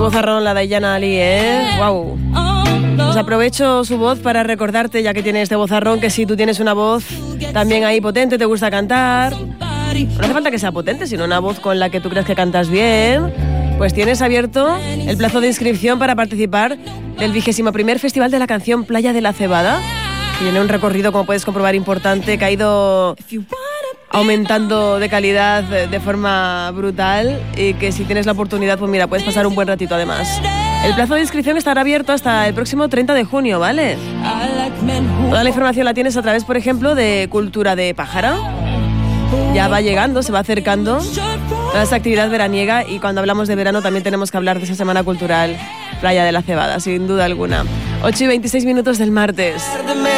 vozarrón la de Yana Ali, ¡Wow! Pues aprovecho su voz para recordarte, ya que tiene este vozarrón, que si tú tienes una voz también ahí potente, te gusta cantar, no hace falta que sea potente, sino una voz con la que tú crees que cantas bien, pues tienes abierto el plazo de inscripción para participar del 21º Festival de la Canción Playa de la Cebada. Tiene un recorrido, como puedes comprobar, importante, que ha ido aumentando de calidad de forma brutal, y que si tienes la oportunidad, pues mira, puedes pasar un buen ratito además. El plazo de inscripción estará abierto hasta el próximo 30 de junio, ¿vale? Toda la información la tienes a través, por ejemplo, de Cultura de Pájara. Ya va llegando, se va acercando toda esta actividad veraniega, y cuando hablamos de verano también tenemos que hablar de esa semana cultural Playa de la Cebada, sin duda alguna. 8:26 del martes.